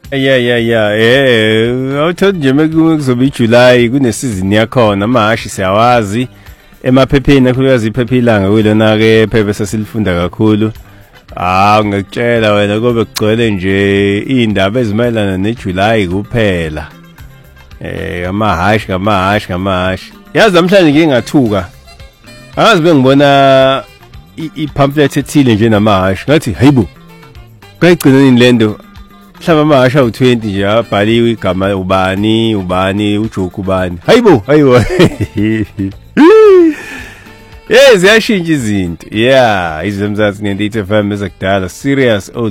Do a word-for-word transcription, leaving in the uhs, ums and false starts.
Yeah, yeah, yeah. Eh, awuthola nje mekuzoba iJuly kunesizini yakhona amahashi siyawazi emaphepheni akhulukazi iphepha ilanga kulona ke phepha sesilifunda kakhulu. Ah, ngikutshela wena kube kugcwele nje indaba ezimayelana neJuly kuphela. Eh, amahashi amahashi amahashi. Yazi namhlanje ngike ngathuka. Angazi bengibona i-pamphlet ethile nje namahashi. Ngathi hayibo. Kayigcina nini lento? Mhlawumbe amahasha u twenty nje abhaliwe igama ubani ubani uJoke ubani. Hayibo, hayibo. Yes, ziyashintsha izinto. Yeah, izemzathi ninety F M ezakudala serious.